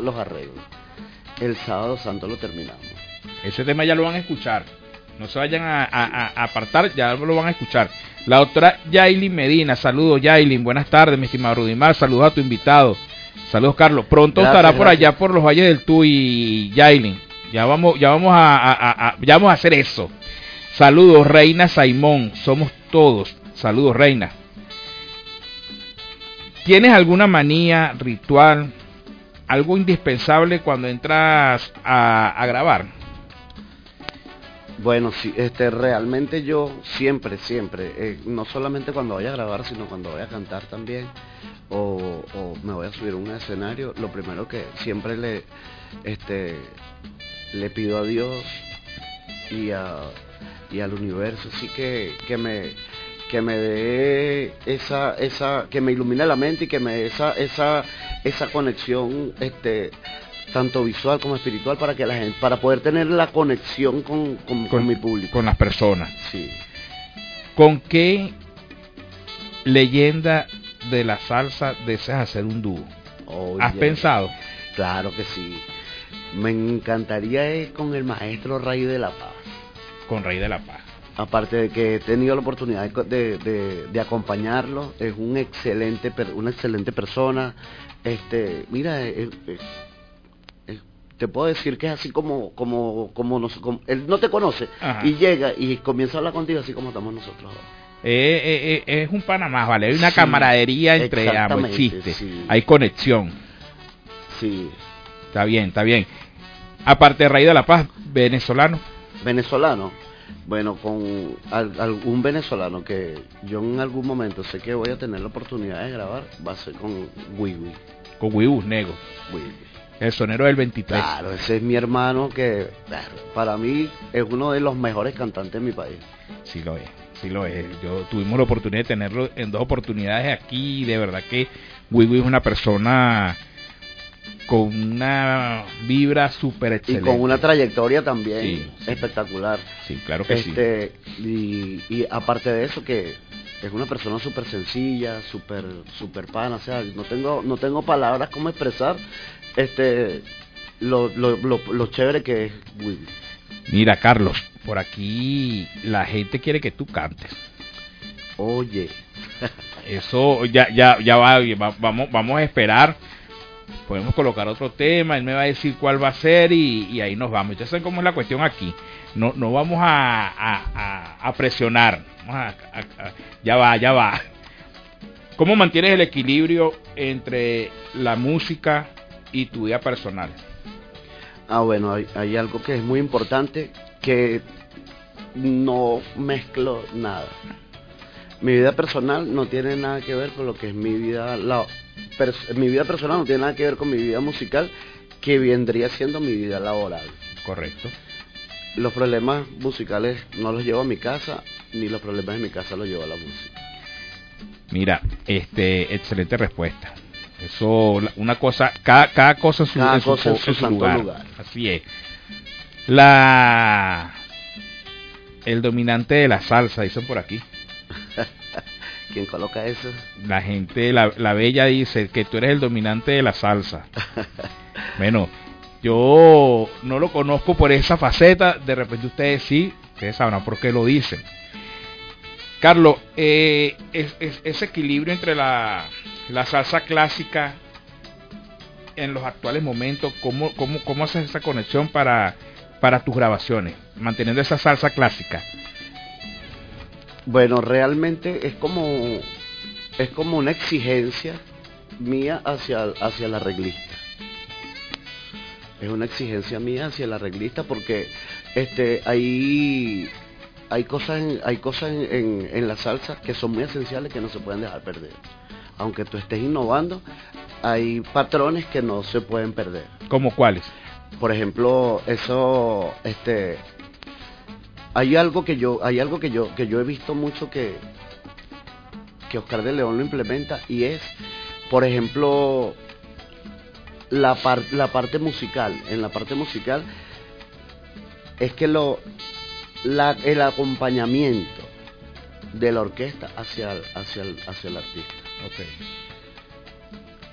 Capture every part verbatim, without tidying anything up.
los arreglos. El sábado santo lo terminamos. Ese tema ya lo van a escuchar. No se vayan a, a, a apartar, ya lo van a escuchar. La doctora Yailin Medina, saludos Yailin, buenas tardes, mi estimado Rudimar, saludos a tu invitado. Saludos Carlos, pronto gracias, estará por gracias. allá por los valles del Tuy, Yailin. Ya vamos, ya vamos a, a, a, ya vamos a hacer eso. Saludos Reina Saimón, somos todos. Saludos Reina. ¿Tienes alguna manía, ritual, algo indispensable cuando entras a, a grabar? Bueno, sí, este, realmente yo siempre, siempre, eh, no solamente cuando voy a grabar, sino cuando voy a cantar también, o, o me voy a subir a un escenario, lo primero que siempre le, este, le pido a Dios y, a, y al universo, sí que, que me, que me dé esa, esa, que me ilumine la mente y que me dé esa, esa, esa conexión, este, tanto visual como espiritual, para que la gente, para poder tener la conexión con, con, con, con mi público, con las personas. Sí. ¿Con qué leyenda de la salsa deseas hacer un dúo? Oye, ¿has pensado? Claro que sí. Me encantaría ir con el maestro Rey de la Paz. Con Rey de la Paz. Aparte de que he tenido la oportunidad de, de, de acompañarlo, es un excelente, una excelente persona. Este, mira, es, es, te puedo decir que es así como, como, como, nos, como él no te conoce. Ajá. Y llega y comienza a hablar contigo así como estamos nosotros ahora. Eh, eh, eh, es un Panamá, ¿vale? Hay una sí, camaradería entre ambos, existe, sí. Hay conexión. Sí. Está bien, está bien. Aparte de Rey de la Paz, venezolano. Venezolano. Bueno, con al, algún venezolano que yo en algún momento sé que voy a tener la oportunidad de grabar, va a ser con Wiwi. Con Wiwi Nego. Wiwi. El sonero del veintitrés. Claro, ese es mi hermano que para mí es uno de los mejores cantantes de mi país. Sí lo es, sí lo es. Yo tuvimos la oportunidad de tenerlo en dos oportunidades aquí y de verdad que Wiwi es una persona con una vibra súper excelente. Y con una trayectoria también sí, espectacular. Sí, claro que este, sí. Y, y aparte de eso que es una persona súper sencilla, súper super pana, o sea, no tengo, no tengo palabras como expresar este lo, lo, lo, lo chévere que es Wiwi. Mira Carlos, por aquí la gente quiere que tú cantes. Oye. Eso ya ya ya va, va, vamos vamos a esperar. Podemos colocar otro tema, él me va a decir cuál va a ser y, y ahí nos vamos. Ustedes saben cómo es la cuestión aquí. No no vamos a, a, a, a presionar. Vamos a, a, a, ya va, ya va. ¿Cómo mantienes el equilibrio entre la música y tu vida personal? Ah, bueno, hay, hay algo que es muy importante, que no mezclo nada. Mi vida personal no tiene nada que ver con lo que es mi vida, la, pers- mi vida personal no tiene nada que ver con mi vida musical, que vendría siendo mi vida laboral. Correcto. Los problemas musicales no los llevo a mi casa, ni los problemas de mi casa los llevo a la música. Mira, este, excelente respuesta. Eso, una cosa, cada, cada cosa en su, cada en su, cosa en su, en su santo lugar. lugar. Así es. La, el dominante de la salsa, dicen por aquí. ¿Quién coloca eso? La gente, la, la bella dice que tú eres el dominante de la salsa. Bueno, yo no lo conozco por esa faceta, de repente ustedes sí, ustedes sabrán por qué lo dicen. Carlos, eh, es, es, ese equilibrio entre la, la salsa clásica en los actuales momentos, ¿cómo, cómo, cómo haces esa conexión para, para tus grabaciones, manteniendo esa salsa clásica? Bueno, realmente es como es como una exigencia mía hacia, hacia el arreglista. Es una exigencia mía hacia el arreglista porque este hay hay cosas en, hay cosas en, en, en la salsa que son muy esenciales que no se pueden dejar perder. Aunque tú estés innovando, hay patrones que no se pueden perder. ¿Cómo cuáles? Por ejemplo, eso este hay algo que yo hay algo que yo que yo he visto mucho que que Oscar de León lo implementa, y es, por ejemplo, la par, la parte musical. En la parte musical es que lo la, el acompañamiento de la orquesta hacia hacia el, hacia el artista. Okay.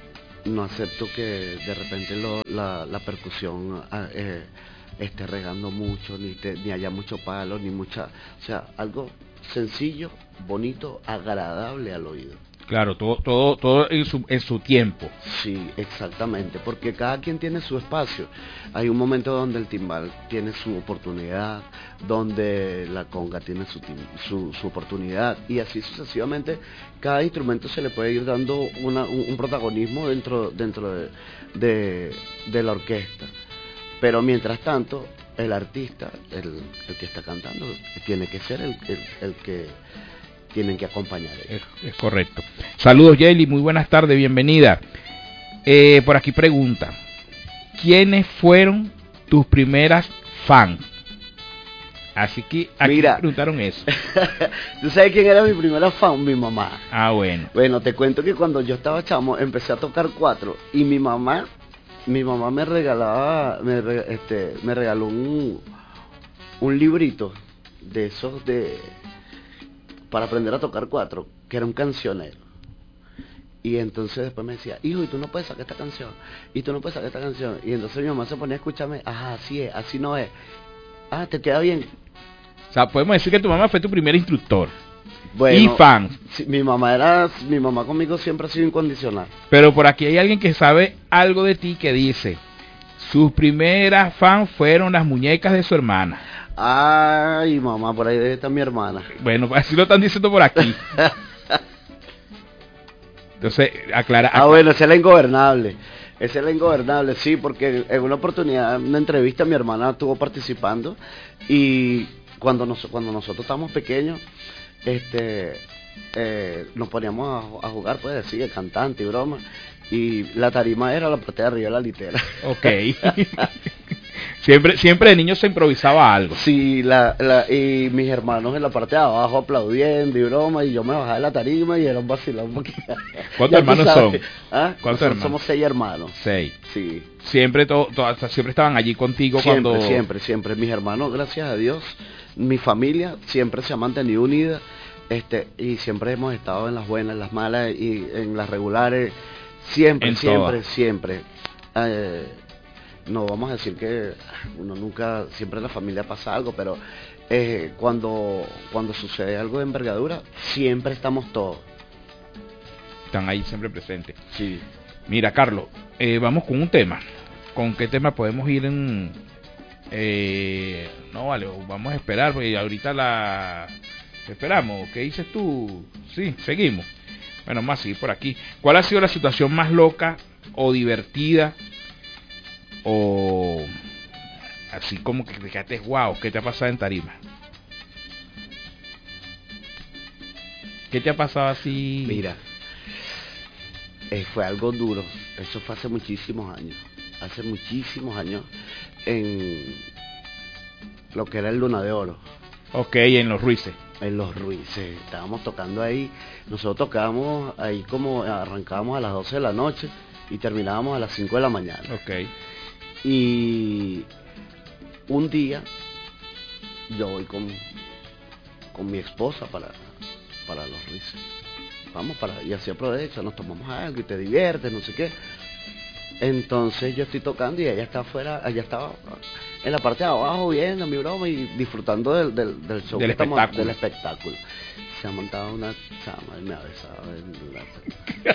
no acepto que de repente lo, la, la percusión eh, esté regando mucho, ni, te, ni haya mucho palo, ni mucha... O sea, algo sencillo, bonito, agradable al oído. Claro, todo todo todo en su, en su tiempo. Sí, exactamente, porque cada quien tiene su espacio. Hay un momento donde el timbal tiene su oportunidad, donde la conga tiene su, su, su oportunidad, y así sucesivamente cada instrumento se le puede ir dando una, un, un protagonismo dentro, dentro de, de, de la orquesta. Pero mientras tanto, el artista, el, el que está cantando, tiene que ser el, el, el que... tienen que acompañar. Es, es correcto. Saludos, Yeli, muy buenas tardes, bienvenida. Eh, por aquí pregunta, ¿quiénes fueron tus primeras fans? Así que aquí Mira, preguntaron eso. ¿Tú sabes quién era mi primera fan? Mi mamá. Ah, bueno. Bueno, te cuento que cuando yo estaba chamo empecé a tocar cuatro y mi mamá, mi mamá me regalaba, me, este, me regaló un, un librito de esos de para aprender a tocar cuatro, que era un cancionero. Y entonces después me decía, hijo, y tú no puedes sacar esta canción, y tú no puedes sacar esta canción. Y entonces mi mamá se ponía a escucharme, ajá, así es, así no es. Ah, te queda bien. O sea, podemos decir que tu mamá fue tu primer instructor. Bueno, y fan. Sí, mi mamá era, mi mamá conmigo siempre ha sido incondicional. Pero por aquí hay alguien que sabe algo de ti que dice, sus primeras fans fueron las muñecas de su hermana. Ay, mamá, por ahí está mi hermana. Bueno, así lo están diciendo por aquí. Entonces, aclara, aclara. Ah, bueno, esa es la ingobernable. Esa es la ingobernable, sí, porque en una oportunidad, en una entrevista, mi hermana estuvo participando y cuando, nos, cuando nosotros estábamos pequeños, este, eh, nos poníamos a, a jugar, pues, así, de cantante y broma, y la tarima era la parte de arriba de la litera. Ok. Siempre, siempre de niño se improvisaba algo. Sí, la, la, y mis hermanos en la parte de abajo aplaudiendo y broma, y yo me bajaba de la tarima y era un vacilón un poquito. ¿Cuántos hermanos son? ¿Ah? ¿Cuántos Son, hermanos? Somos seis hermanos. Seis. Sí. Siempre, to, to, siempre estaban allí contigo siempre, cuando... Siempre, siempre. Mis hermanos, gracias a Dios, mi familia siempre se ha mantenido unida, este, y siempre hemos estado en las buenas, en las malas y en las regulares. Siempre, En siempre, todas. siempre. Eh, no vamos a decir que uno nunca, siempre en la familia pasa algo, pero eh, cuando cuando sucede algo de envergadura, siempre estamos todos. Están ahí siempre presentes. Sí. Mira, Carlos, eh, vamos con un tema. ¿Con qué tema podemos ir en...? Eh, no, vale, vamos a esperar, porque ahorita la... Esperamos, ¿qué dices tú? Sí, seguimos. Bueno, más seguir por aquí. ¿Cuál ha sido la situación más loca o divertida o así como que te quedaste wow, qué te ha pasado en tarima? ¿Qué te ha pasado así? Mira, eh, fue algo duro. Eso fue hace muchísimos años. Hace muchísimos años en lo que era el Luna de Oro. Ok, en los Ruices. En los Ruices. Estábamos tocando ahí. Nosotros tocábamos ahí como arrancábamos a las doce de la noche y terminábamos a las cinco de la mañana. Ok. Y un día yo voy con, con mi esposa para, para los Ruices. Vamos para, y así aprovecha, nos tomamos algo y te diviertes, no sé qué. Entonces yo estoy tocando y ella está afuera, ella estaba en la parte de abajo viendo mi broma y disfrutando del, del, del show, del que estamos, espectáculo. del espectáculo. Se ha montado una chama y me ha besado en la...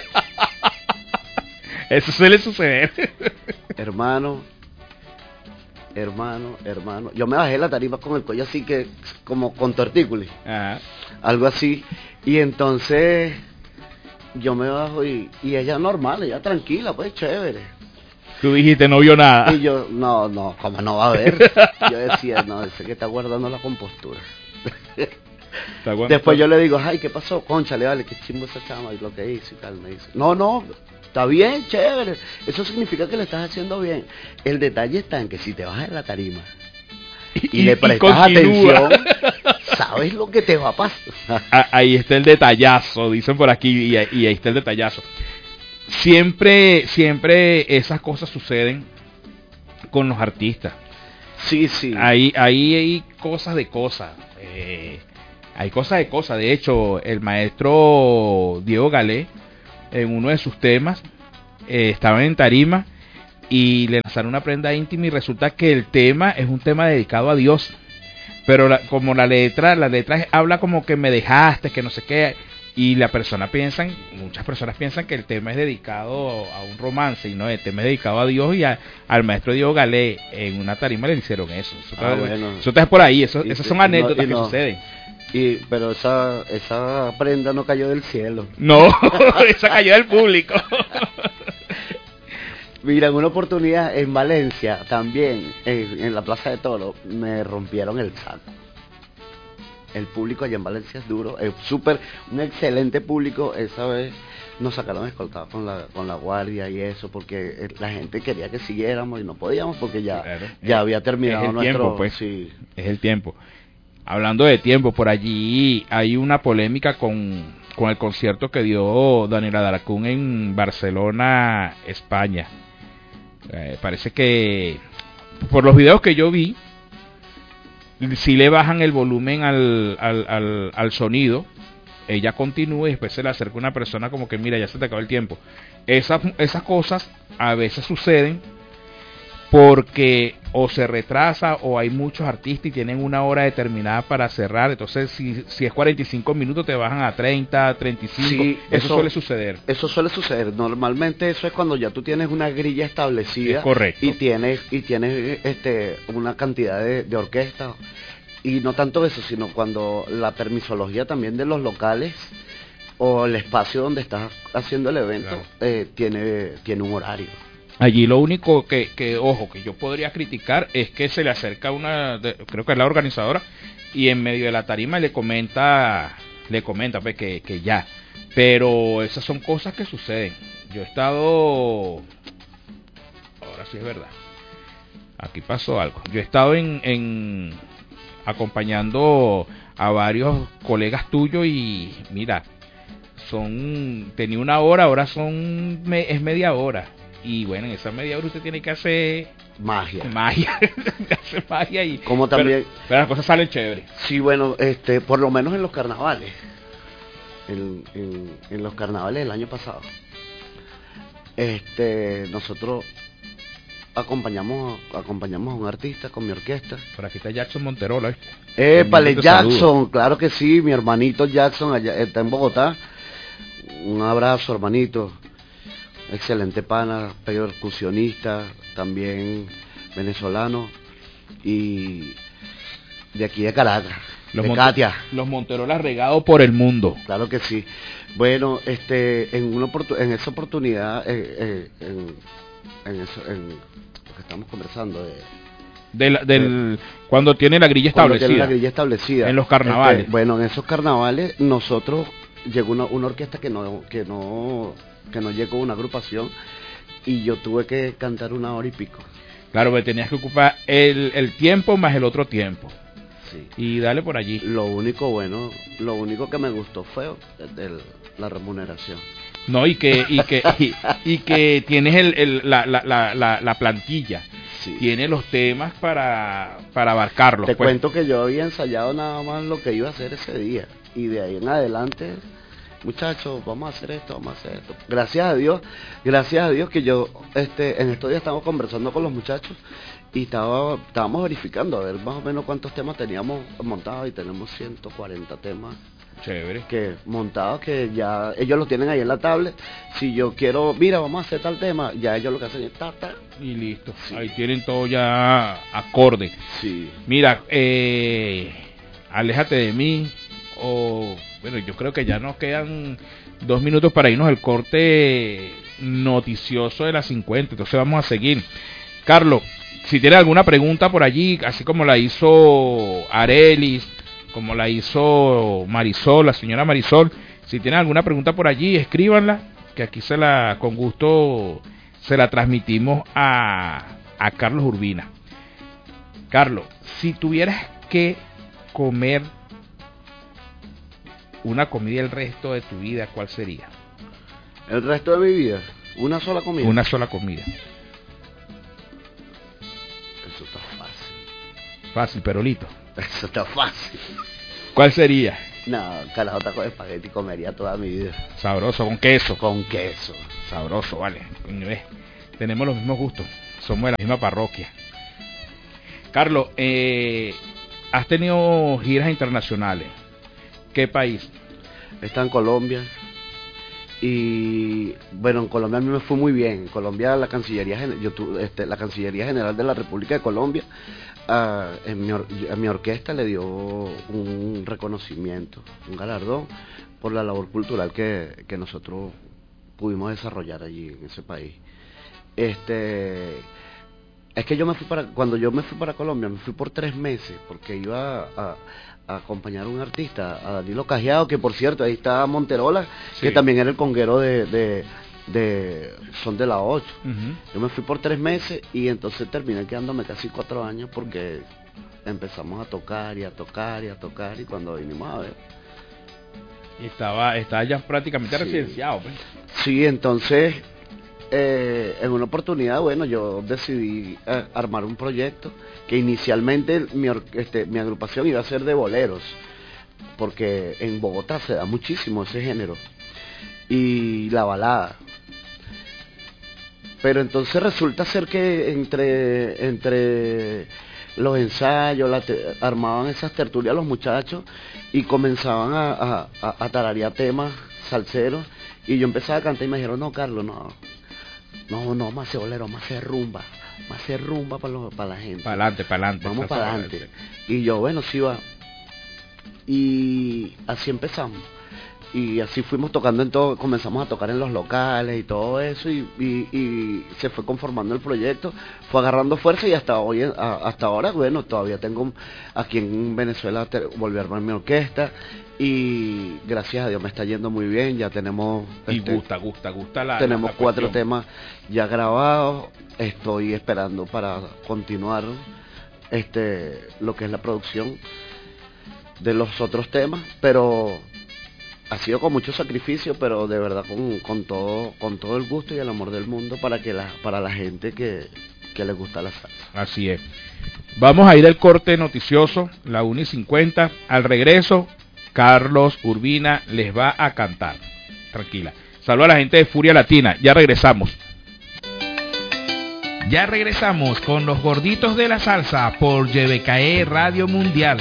Eso suele suceder. Hermano, hermano, hermano. Yo me bajé de la tarima con el cuello así que, como con tortícolis. Ajá. Algo así. Y entonces yo me bajo y, y ella normal, ella tranquila, pues chévere. Tú dijiste, no vio nada. Y yo, no, no, ¿cómo no va a ver? Yo decía, no, ese que está guardando la compostura. Después yo le digo, ay, ¿qué pasó? Cónchale, vale, qué chimbo esa chama y lo que hizo y tal. Me dice, no, no, está bien, chévere. Eso significa que le estás haciendo bien. El detalle está en que si te bajas de la tarima y, y le prestas atención, sabes lo que te va a pasar. Ahí está el detallazo, dicen por aquí, y, y ahí está el detallazo. Siempre, siempre esas cosas suceden con los artistas. Sí, sí. Ahí, ahí hay cosas de cosas. Eh, hay cosas de cosas. De hecho, el maestro Diego Galé, en uno de sus temas, eh, estaban en tarima y le lanzaron una prenda íntima y resulta que el tema es un tema dedicado a Dios. Pero la, como la letra, la letra habla como que me dejaste, que no sé qué, y la persona piensan, muchas personas piensan que el tema es dedicado a un romance, y no, el tema es dedicado a Dios y a, al maestro Diego Galé. En una tarima le hicieron eso. Eso, Ah, está, bueno. eso está por ahí, eso, Y- esas son y no- anécdotas y que no. suceden. Y, pero esa, esa prenda no cayó del cielo. No, esa cayó del público. Mira, en una oportunidad en Valencia, también, en, en la Plaza de Toro, me rompieron el saco. El público allá en Valencia es duro, es súper, un excelente público. Esa vez nos sacaron escoltados con la, con la guardia y eso, porque eh, la gente quería que siguiéramos y no podíamos porque ya, Claro, ya es- había terminado es el nuestro... tiempo, pues. Sí. Es el tiempo. Hablando de tiempo, por allí hay una polémica con, con el concierto que dio Daniela Daracún en Barcelona, España. Eh, parece que, por los videos que yo vi, si le bajan el volumen al, al, al, al sonido, ella continúa y después se le acerca una persona como que mira, ya se te acabó el tiempo. Esas, esas cosas a veces suceden porque o se retrasa o hay muchos artistas y tienen una hora determinada para cerrar. Entonces si, si es cuarenta y cinco minutos te bajan a treinta, treinta y cinco. Sí, eso, eso- suele suceder. Eso suele suceder. Normalmente eso es cuando ya tú tienes una grilla establecida. Es correcto. Y tienes, y tienes este, una cantidad de, de orquestas. Y no tanto eso, sino cuando la permisología también de los locales o el espacio donde estás haciendo el evento Claro. eh, tiene, tiene un horario. Allí lo único que, que, ojo, que yo podría criticar es que se le acerca una, de- creo que es la organizadora, y en medio de la tarima le comenta, le comenta pues, que, que ya. Pero esas son cosas que suceden. Yo he estado, ahora sí es verdad, aquí pasó algo. Yo he estado en, en acompañando a varios colegas tuyos y mira, son, tenía una hora, ahora son, me- es media hora. Y bueno, en esa media hora usted tiene que hacer Magia. magia, hacer magia y Como también- pero, pero las cosas salen chéveres. Sí, bueno, este, por lo menos en los carnavales. En, en, en los carnavales del año pasado. Este, nosotros acompañamos acompañamos a un artista con mi orquesta. Por aquí está Jackson Monterola, ¿viste? Épale, Te Jackson, saludo. claro que sí, mi hermanito Jackson allá, está en Bogotá. Un abrazo, hermanito. Excelente pana, percusionista, también venezolano y de aquí de Caracas, Los, de Monte- Katia. los Monterolas regados por el mundo. Claro que sí. Bueno, este, en una oportu- en esa oportunidad, eh, eh, en, en eso, en lo que estamos conversando, de, Del, del, cuando tiene la grilla cuando establecida. tiene la grilla establecida. En los carnavales. Este, bueno, en esos carnavales nosotros llegó una, una orquesta que no, que no, que no llegó una agrupación y yo tuve que cantar una hora y pico. Claro, que tenías que ocupar el, el tiempo más el otro tiempo. Sí. Y dale por allí. Lo único bueno, lo único que me gustó fue el- el- la remuneración. No, y que, y que, y, y que tienes el, el, la, la, la, la, la plantilla. Sí. Tiene los temas para, para abarcarlos. Te pues. cuento que yo había ensayado nada más lo que iba a hacer ese día. Y de ahí en adelante, muchachos, vamos a hacer esto, vamos a hacer esto. Gracias a Dios, gracias a Dios que yo, este, en estos días estamos conversando con los muchachos y estaba, estábamos verificando a ver más o menos cuántos temas teníamos montados y tenemos ciento cuarenta temas Chévere. que montados que ya ellos los tienen ahí en la tablet. Si yo quiero, mira, vamos a hacer tal tema, ya ellos lo que hacen es ta, ta. Y listo. Sí. Ahí tienen todo ya acorde. Sí. Mira, eh, aléjate de mí. O, bueno, yo creo que ya nos quedan dos minutos para irnos al corte noticioso de las cincuenta. Entonces vamos a seguir. Carlos, si tienes alguna pregunta por allí, así como la hizo Arelis, como la hizo Marisol, la señora Marisol, si tienen alguna pregunta por allí, escríbanla, que aquí se la, con gusto, se la transmitimos a, a Carlos Urbina. Carlos, si tuvieras que comer una comida el resto de tu vida, ¿cuál sería? El resto de mi vida, una sola comida. Una sola comida. Eso está fácil. Fácil, pero lito. Eso está fácil. ¿Cuál sería? No, caraota con espagueti comería toda mi vida. Sabroso, con queso. Con queso. Sabroso, vale. Tenemos los mismos gustos. Somos de la misma parroquia. Carlos, eh, has tenido giras internacionales. ¿Qué país? Está en Colombia. Y bueno, en Colombia a mí me fue muy bien. En Colombia la Cancillería, yo tu, este, la Cancillería General de la República de Colombia a, en mi, or, a mi orquesta le dio un reconocimiento, un galardón por la labor cultural que, que nosotros pudimos desarrollar allí en ese país. Este, es que yo me fui para, cuando yo me fui para Colombia, me fui por tres meses porque iba a, a acompañar a un artista, a Danilo Cajiao, que por cierto, ahí está Monterola, sí, que también era el conguero de, de, de Son de la ocho. Uh-huh. Yo me fui por tres meses y entonces terminé quedándome casi cuatro años porque empezamos a tocar y a tocar y a tocar y cuando vinimos a ver. Y estaba, estaba ya prácticamente sí. residenciado. Pues. Sí, entonces, eh, en una oportunidad, bueno, yo decidí eh, armar un proyecto que inicialmente mi, este, mi agrupación iba a ser de boleros, porque en Bogotá se da muchísimo ese género, y la balada. Pero entonces resulta ser que entre, entre los ensayos, la te, armaban esas tertulias los muchachos y comenzaban a, a, a, a tararear temas salseros, y yo empezaba a cantar y me dijeron, no, Carlos, no, no, no, más hacer bolero, más hacer rumba. Más hacer rumba para para la gente. Para adelante, para adelante. Vamos para adelante. Y yo, bueno, sí va. Y así empezamos. Y así fuimos tocando en todo, comenzamos a tocar en los locales y todo eso, y, y, y se fue conformando el proyecto, fue agarrando fuerza, y hasta hoy, hasta ahora, bueno, todavía tengo aquí en Venezuela, volví a armar mi orquesta, y gracias a Dios me está yendo muy bien, ya tenemos... Y este, gusta, gusta, gusta la Tenemos la cuatro cuestión. temas ya grabados, estoy esperando para continuar este lo que es la producción de los otros temas, pero... ha sido con mucho sacrificio, pero de verdad con, con todo con todo el gusto y el amor del mundo para que la para la gente que, que les gusta la salsa. Así es. Vamos a ir al corte noticioso, la una y cincuenta. Al regreso, Carlos Urbina les va a cantar. Tranquila. Saludos a la gente de Furia Latina. Ya regresamos. Ya regresamos con los gorditos de la salsa por Y B K E Radio Mundial.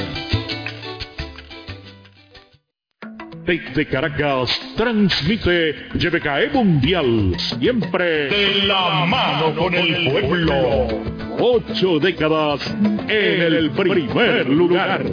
Desde Caracas transmite Y B K E Mundial, siempre de la mano con el pueblo. Ocho décadas en el primer lugar.